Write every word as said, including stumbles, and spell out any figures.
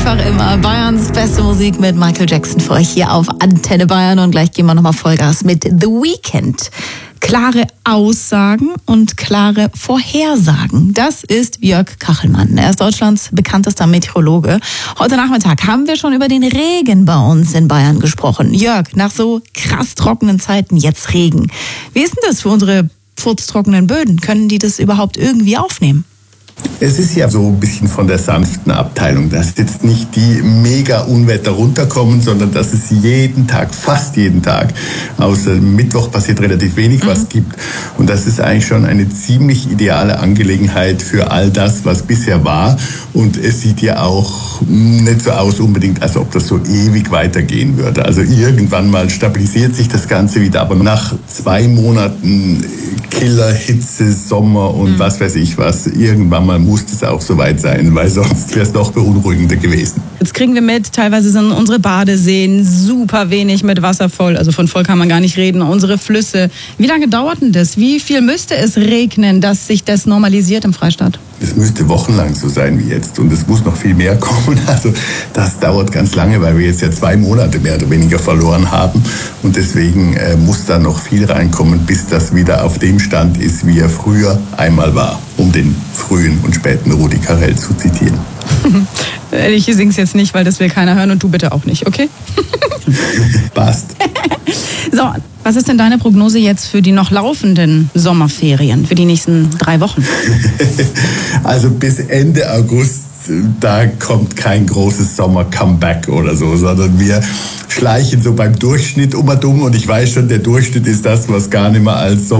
einfach immer Bayerns beste Musik mit Michael Jackson für euch hier auf Antenne Bayern. Und gleich gehen wir nochmal Vollgas mit The Weeknd. Klare Aussagen und klare Vorhersagen. Das ist Jörg Kachelmann. Er ist Deutschlands bekanntester Meteorologe. Heute Nachmittag haben wir schon über den Regen bei uns in Bayern gesprochen. Jörg, nach so krass trockenen Zeiten jetzt Regen. Wie ist denn das für unsere furztrockenen Böden? Können die das überhaupt irgendwie aufnehmen? Es ist ja so ein bisschen von der sanften Abteilung, dass jetzt nicht die Mega-Unwetter runterkommen, sondern dass es jeden Tag, fast jeden Tag, außer Mittwoch passiert relativ wenig, mhm. was gibt. Und das ist eigentlich schon eine ziemlich ideale Angelegenheit für all das, was bisher war. Und es sieht ja auch nicht so aus unbedingt, als ob das so ewig weitergehen würde. Also irgendwann mal stabilisiert sich das Ganze wieder. Aber nach zwei Monaten Killerhitze, Sommer und mhm. was weiß ich was, irgendwann mal muss es auch soweit sein, weil sonst wäre es doch beunruhigender gewesen. Jetzt kriegen wir mit, teilweise sind unsere Badeseen super wenig mit Wasser voll. Also von voll kann man gar nicht reden. Unsere Flüsse. Wie lange dauert denn das? Wie viel müsste es regnen, dass sich das normalisiert im Freistaat? Es müsste wochenlang so sein wie jetzt und es muss noch viel mehr kommen. Also das dauert ganz lange, weil wir jetzt ja zwei Monate mehr oder weniger verloren haben und deswegen äh, muss da noch viel reinkommen, bis das wieder auf dem Stand ist, wie er früher einmal war, um den frühen und späten Rudi Carrell zu zitieren. Ich sing's jetzt nicht, weil das will keiner hören und du bitte auch nicht, okay? Passt. So, was ist denn deine Prognose jetzt für die noch laufenden Sommerferien, für die nächsten drei Wochen? Also bis Ende August, da kommt kein großes Sommer-Comeback oder so, sondern wir schleichen so beim Durchschnitt um und um und ich weiß schon, der Durchschnitt ist das, was gar nicht mehr als Sommer